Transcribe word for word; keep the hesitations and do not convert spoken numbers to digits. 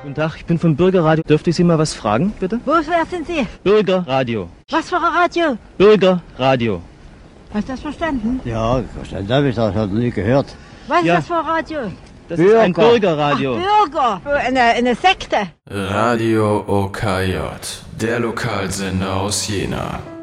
Guten Tag, ich bin vom Bürgerradio. Dürfte ich Sie mal was fragen, bitte? Wo, wer sind Sie? Bürgerradio. Was für ein Radio? Bürgerradio. Hast du das verstanden? Ja, verstanden habe ich das, habe ich noch nie gehört. Was Ja. ist das für ein Radio? Das Bürger. ist ein Bürgerradio. Bürger. Eine, eine Sekte. Radio O K J, der Lokalsender aus Jena.